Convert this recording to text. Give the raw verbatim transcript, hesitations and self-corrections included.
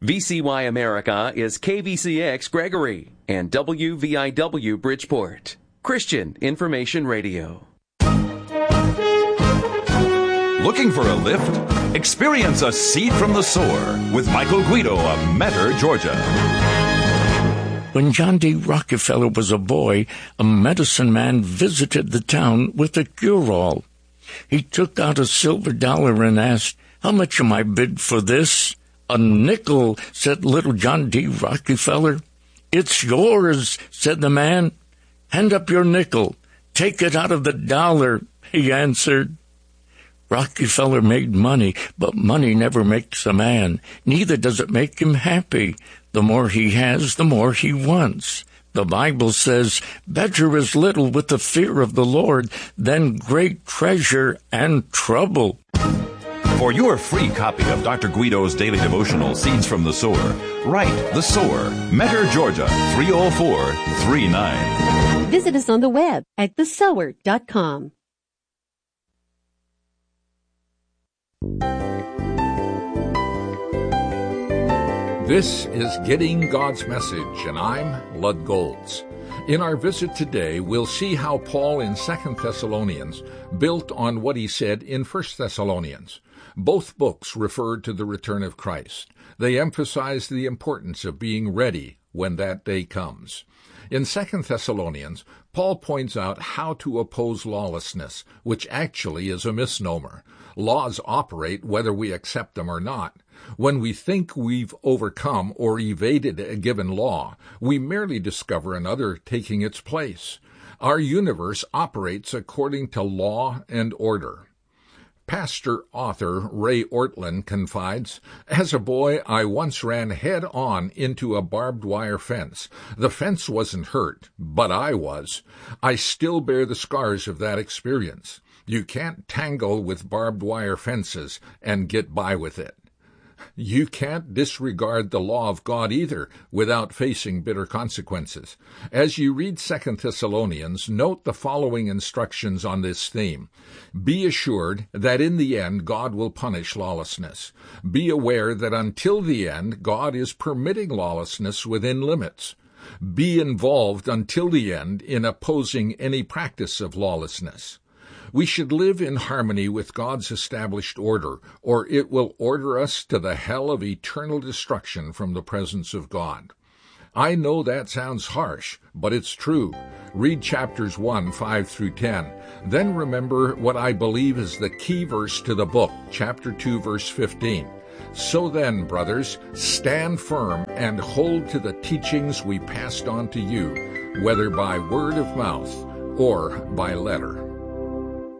V C Y America is K V C X Gregory and W V I W Bridgeport. Christian Information Radio. Looking for a lift? Experience a seed from the sower with Michael Guido of Metter, Georgia. When John D. Rockefeller was a boy, a medicine man visited the town with a cure-all. He took out a silver dollar and asked, "How much am I bid for this?" "A nickel," said little John D. Rockefeller. "It's yours," said the man. "Hand up your nickel. Take it out of the dollar," he answered. Rockefeller made money, but money never makes a man. Neither does it make him happy. The more he has, the more he wants. The Bible says, "Better is little with the fear of the Lord than great treasure and trouble." For your free copy of Doctor Guido's daily devotional, Seeds from the Sower, write The Sower, Metter, Georgia, three oh four three nine. Visit us on the web at the sower dot com. This is Getting God's Message, and I'm Lud Golds. In our visit today, we'll see how Paul in Second Thessalonians built on what he said in First Thessalonians. Both books referred to the return of Christ. They emphasized the importance of being ready when that day comes. In Second Thessalonians, Paul points out how to oppose lawlessness, which actually is a misnomer. Laws operate whether we accept them or not. When we think we've overcome or evaded a given law, we merely discover another taking its place. Our universe operates according to law and order. Pastor-author Ray Ortlund confides, "As a boy, I once ran head-on into a barbed wire fence. The fence wasn't hurt, but I was. I still bear the scars of that experience. You can't tangle with barbed wire fences and get by with it. You can't disregard the law of God either without facing bitter consequences. As you read Second Thessalonians, note the following instructions on this theme. Be assured that in the end God will punish lawlessness. Be aware that until the end God is permitting lawlessness within limits. Be involved until the end in opposing any practice of lawlessness. We should live in harmony with God's established order, or it will order us to the hell of eternal destruction from the presence of God. I know that sounds harsh, but it's true. Read chapters one, five through ten. Then remember what I believe is the key verse to the book, chapter two, verse fifteen. So then, brothers, stand firm and hold to the teachings we passed on to you, whether by word of mouth or by letter.